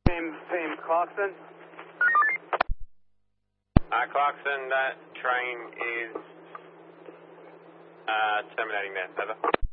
Team Clarkson. Clarkson, that train is terminating there. Over.